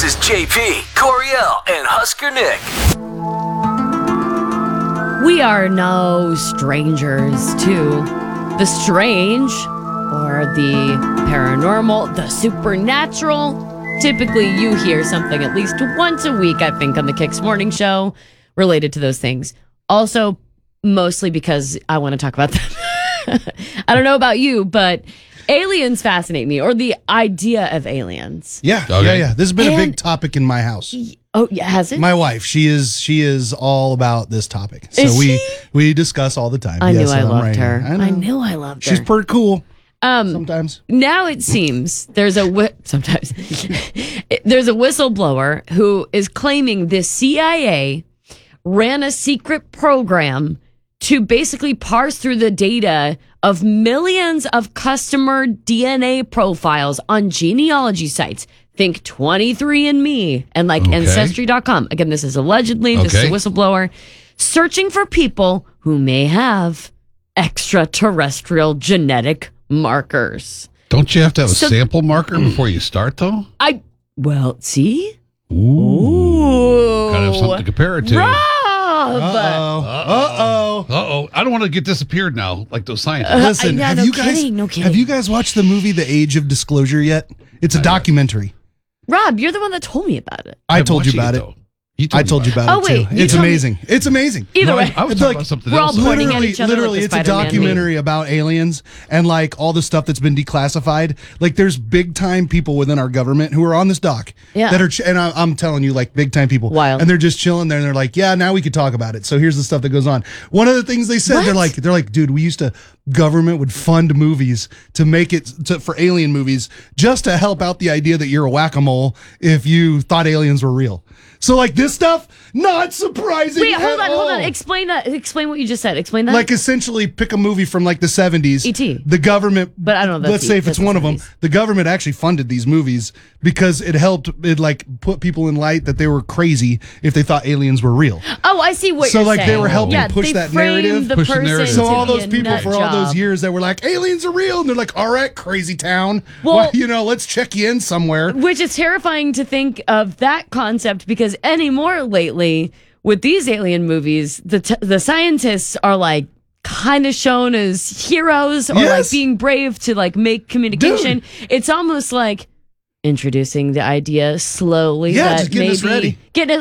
is JP, Coriel, and Husker Nick. We are no strangers to the strange or the paranormal, the supernatural. Typically, you hear something at least once a week, I think, on the Kicks Morning Show related to those things. Also, mostly because I want to talk about them. I don't know about you, but aliens fascinate me, or the idea of aliens. Yeah. This has been a big topic in my house. Oh, yeah, has it? My wife, she is all about this topic. So Is we discuss all the time. I knew I I'm loved right her. here. I knew I loved her. She's pretty cool. Sometimes. Now it seems there's a sometimes there's a whistleblower who is claiming the CIA ran a secret program to basically parse through the data of millions of customer DNA profiles on genealogy sites. Think 23andMe and Ancestry.com. Again, this is allegedly, this is a whistleblower searching for people who may have extraterrestrial genetic markers. Don't you have to have a sample marker before you start, though? See? Ooh. Gotta have something to compare it to. Rob! Uh-oh. I don't want to get disappeared now, like those scientists. Listen, no kidding. have you guys watched the movie The Age of Disclosure yet? It's a documentary. Rob, you're the one that told me about it. I told you about it. I told you about it too. It's amazing. It's amazing. Either way. I was talking about something we're all else. pointing at each other. Literally, like the it's a Spider-Man documentary meme. about aliens and all the stuff that's been declassified. There's big time people within our government who are on this doc that are, and I'm telling you, big time people. Wild. And they're just chilling there, and they're like, yeah, now we could talk about it. So here's the stuff that goes on. One of the things they said, they're like, dude, we used to government would fund movies to make it for alien movies just to help out the idea that you're a whack-a-mole if you thought aliens were real. So this stuff, not surprising. Wait, hold at on. all. Explain that. Explain what you just said. Explain that. Essentially pick a movie from the 70s. E.T. The government, but I don't know. Let's say if it's one of them, the government actually funded these movies because it helped put people in light that they were crazy if they thought aliens were real. Oh, I see what so you're saying. They were helping push that narrative. Push the narrative. So all those people for all those years that were like, aliens are real, and they're like, all right, crazy town. Well, let's check you in somewhere. Which is terrifying to think of that concept because anymore lately with these alien movies, the scientists are kind of shown as heroes or being brave to make communication. Dude. It's almost like introducing the idea slowly. Yeah, just getting us ready. Getting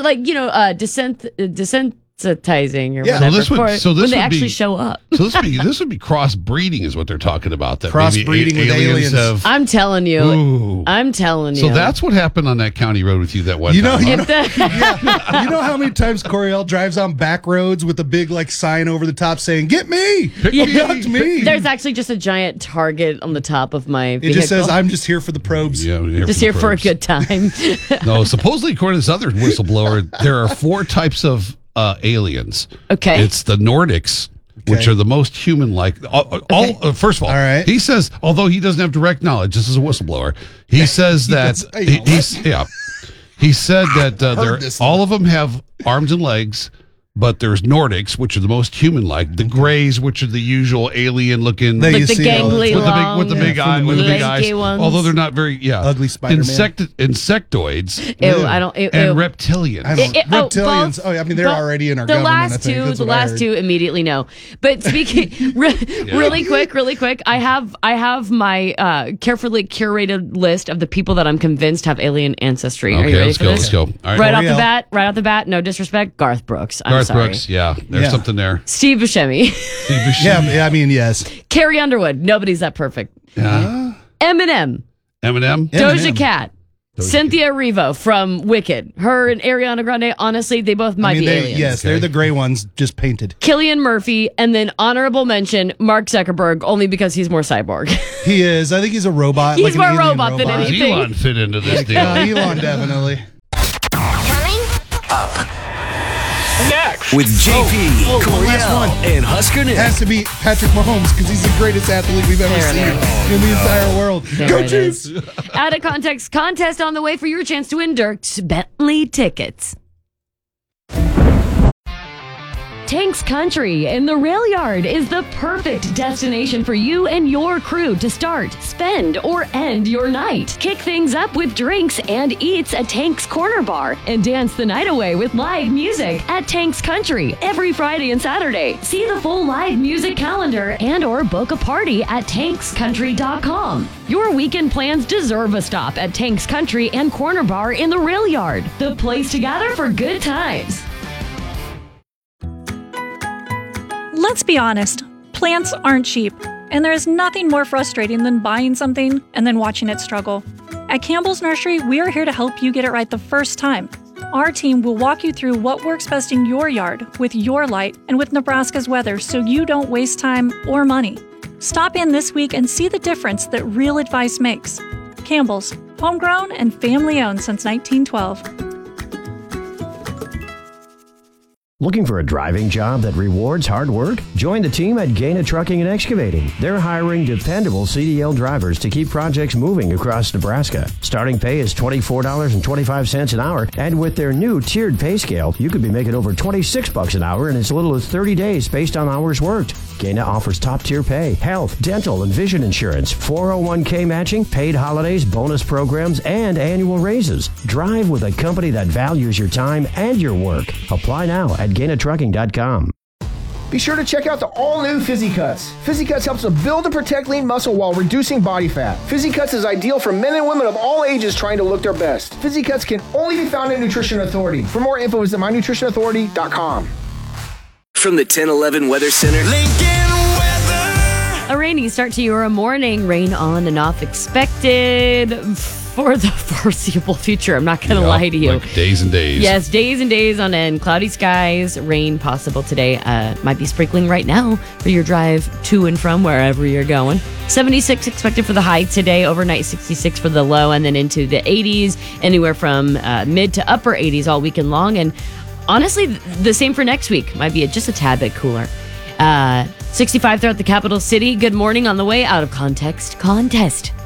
desensitizing or whatever. So this when they would actually show up. So this would be crossbreeding is what they're talking about. That crossbreeding with aliens. I'm telling you. Ooh. I'm telling you. So that's what happened on that county road with you that one time. You know how many times Coriel drives on back roads with a big sign over the top saying, "Get me, pick me." There's actually just a giant target on the top of my vehicle. It just says, "I'm just here for the probes." Yeah, just here for a good time. No, supposedly according to this other whistleblower, there are 4 types of aliens. Okay. It's the Nordics, which are the most human-like. First of all, right. He says, although he doesn't have direct knowledge, this is a whistleblower. He says that he said that all of them have arms and legs. But there's Nordics, which are the most human-like. The Greys, which are the usual alien-looking, the gangly with the big eyes. Ones. Although they're not very, ugly Spider-Man. Insectoids. And reptilians. Reptilians. They're already in our government. The last two immediately no. But speaking really quick, I have my carefully curated list of the people that I'm convinced have alien ancestry. Are you ready for this? Let's go. All right. Right off the bat, no disrespect, Garth Brooks. Garth Brooks, there's something there. Steve Buscemi. Yeah, yes. Carrie Underwood. Nobody's that perfect. Yeah. Eminem. Doja Cat. Cynthia Erivo from Wicked. Her and Ariana Grande, honestly, they both might be aliens. Yes, they're the gray ones, just painted. Cillian Murphy, and then honorable mention, Mark Zuckerberg, only because he's more cyborg. He is. I think he's a robot. He's more robot than anything. Elon fit into this deal. Elon, definitely. Coming up. Next. With JP, Coriel, and Husker Nick. Has to be Patrick Mahomes because he's the greatest athlete we've ever seen in the entire world. Go Chiefs! Out of context, contest on the way for your chance to win Dirk's Bentley tickets. Tanks Country in the Rail Yard is the perfect destination for you and your crew to start, spend, or end your night. Kick things up with drinks and eats at Tanks Corner Bar and dance the night away with live music at Tanks Country every Friday and Saturday. See the full live music calendar and or book a party at tankscountry.com. Your weekend plans deserve a stop at Tanks Country and Corner Bar in the Rail Yard, the place to gather for good times. Let's be honest, plants aren't cheap, and there is nothing more frustrating than buying something and then watching it struggle. At Campbell's Nursery, we are here to help you get it right the first time. Our team will walk you through what works best in your yard, with your light, and with Nebraska's weather so you don't waste time or money. Stop in this week and see the difference that real advice makes. Campbell's, homegrown and family-owned since 1912. Looking for a driving job that rewards hard work? Join the team at Gaina Trucking and Excavating. They're hiring dependable CDL drivers to keep projects moving across Nebraska. Starting pay is $24.25 an hour, and with their new tiered pay scale, you could be making over $26 an hour in as little as 30 days based on hours worked. Gaina offers top-tier pay, health, dental, and vision insurance, 401k matching, paid holidays, bonus programs, and annual raises. Drive with a company that values your time and your work. Apply now at GainaTrucking.com. Be sure to check out the all-new Fizzy Cuts. Fizzy Cuts helps to build and protect lean muscle while reducing body fat. Fizzy Cuts is ideal for men and women of all ages trying to look their best. Fizzy Cuts can only be found at Nutrition Authority. For more info, visit MyNutritionAuthority.com. From the 1011 Weather Center, Lincoln Weather. A rainy start to your morning. Rain on and off expected for the foreseeable future. I'm not going to lie to you. Like days and days. Yes, days and days on end. Cloudy skies, rain possible today. Might be sprinkling right now for your drive to and from wherever you're going. 76 expected for the high today. Overnight 66 for the low, and then into the 80s, anywhere from mid to upper 80s all weekend long. And honestly, the same for next week. Might be just a tad bit cooler. 65 throughout the capital city. Good morning on the way. Out of context contest.